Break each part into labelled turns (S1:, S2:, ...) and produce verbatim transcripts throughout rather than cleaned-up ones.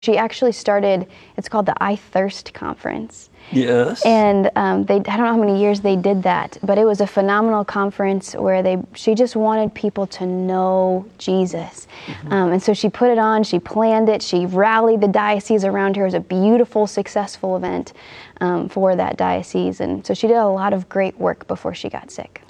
S1: She actually started, it's called the I Thirst Conference.
S2: Yes.
S1: And um, they, I don't know how many years they did that, but it was a phenomenal conference where they, she just wanted people to know Jesus. Mm-hmm. Um, and so she put it on, she planned it, she rallied the diocese around her. It was a beautiful, successful event um, for that diocese. And so she did a lot of great work before she got sick.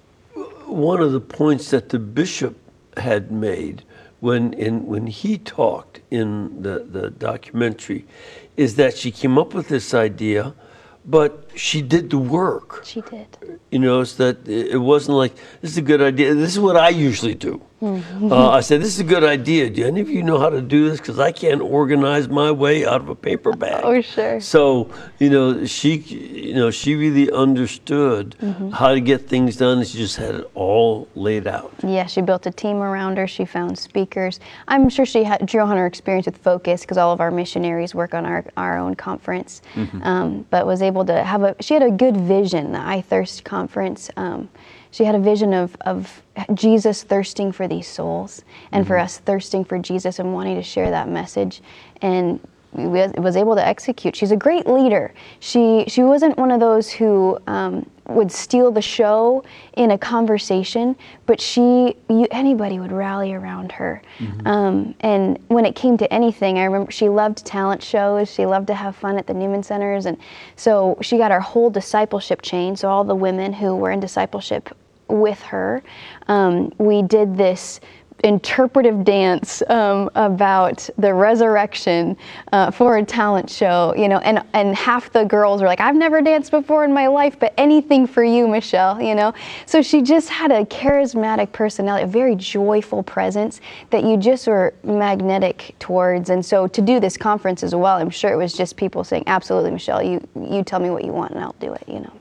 S2: One of the points that the bishop had made when in when he talked in the, the documentary is that she came up with this idea, but she did the work.
S1: She did.
S2: You know, it's that it wasn't like, this is a good idea. This is what I usually do. Mm-hmm. Uh, I said, this is a good idea. Do any of you know how to do this? Because I can't organize my way out of a paper bag.
S1: Oh, sure.
S2: So, you know, she, you know, she really understood mm-hmm. how to get things done. And she just had it all laid out.
S1: Yeah, she built a team around her. She found speakers. I'm sure she had, drew on her experience with Focus because all of our missionaries work on our, our own conference. Mm-hmm. Um, but was able to have a, she had a good vision, the I Thirst Conference. Um, she had a vision of, of Jesus thirsting for these souls and mm-hmm. for us thirsting for Jesus and wanting to share that message. And was able to execute. She's a great leader. She she wasn't one of those who um, would steal the show in a conversation, but she you, anybody would rally around her. Mm-hmm. Um, and when it came to anything, I remember she loved talent shows. She loved to have fun at the Newman Centers, and so she got our whole discipleship chain. So all the women who were in discipleship with her, um, we did this interpretive dance um, about the resurrection uh, for a talent show, you know, and and half the girls were like, I've never danced before in my life, but anything for you, Michelle, you know. So she just had a charismatic personality, a very joyful presence that you just were magnetic towards. And so to do this conference as well, I'm sure it was just people saying, absolutely, Michelle, you you tell me what you want and I'll do it, you know.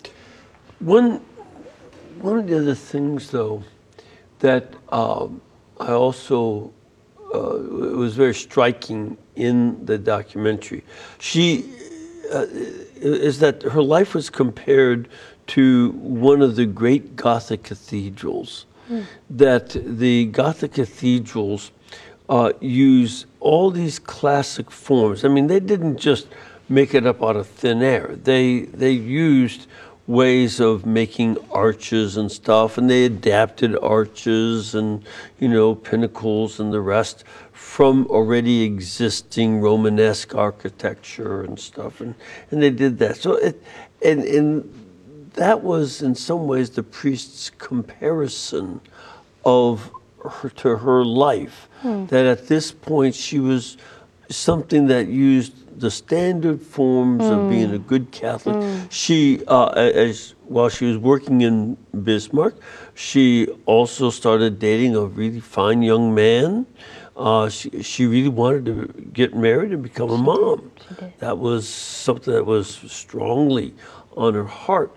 S2: One one of the other things, though, that um, I also, uh, it was very striking in the documentary. She, uh, is that her life was compared to one of the great Gothic cathedrals. Mm. That the Gothic cathedrals uh, use all these classic forms. I mean, they didn't just make it up out of thin air. They, they used ways of making arches and stuff, and they adapted arches and, you know, pinnacles and the rest from already existing Romanesque architecture and stuff, and, and they did that. So it, and, and that was in some ways the priest's comparison of her to her life, hmm. that at this point she was something that used the standard forms mm. of being a good Catholic. Mm. She, uh, as while she was working in Bismarck, she also started dating a really fine young man. Uh, she, she really wanted to get married and become a mom. She did. That was something that was strongly on her heart.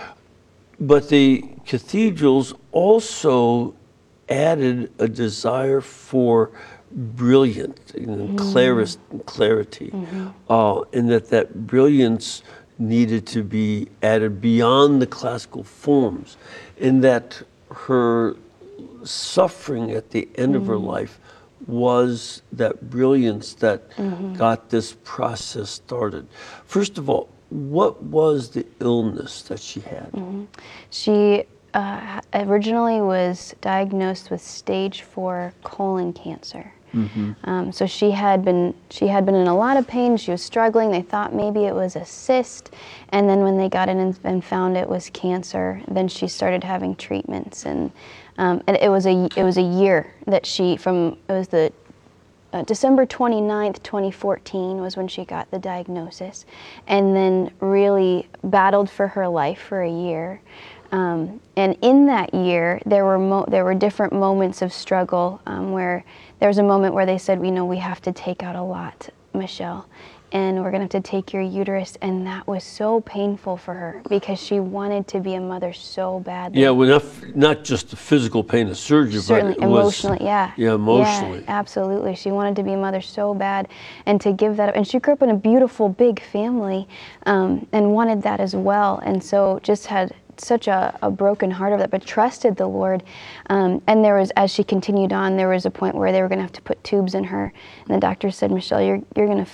S2: But the cathedrals also added a desire for brilliant, you know, mm. clarist, clarity, mm-hmm. uh, and that that brilliance needed to be added beyond the classical forms, and that her suffering at the end mm. of her life was that brilliance that mm-hmm. got this process started. First of all, what was the illness that she had?
S1: Mm-hmm. She uh, originally was diagnosed with stage four colon cancer. Mm-hmm. Um, so she had been she had been in a lot of pain. She was struggling. They thought maybe it was a cyst, and then when they got in and, and found it was cancer, then she started having treatments, and um, and it was a it was a year that she from it was the uh, December twenty-ninth, twenty fourteen was when she got the diagnosis, and then really battled for her life for a year. Um, and in that year, there were mo- there were different moments of struggle um, where there was a moment where they said, you know, we have to take out a lot, Michelle, and we're going to have to take your uterus. And that was so painful for her because she wanted to be a mother so badly.
S2: Yeah, well, not, not just the physical pain of surgery,
S1: Certainly,
S2: but it
S1: emotionally,
S2: was,
S1: yeah.
S2: Yeah, emotionally.
S1: Yeah, absolutely. She wanted to be a mother so bad, and to give that up. And she grew up in a beautiful, big family um, and wanted that as well. And so just had such a, a broken heart of that, but trusted the Lord. Um, and there was, as she continued on, there was a point where they were going to have to put tubes in her. And the doctor said, Michelle, you're, you're going to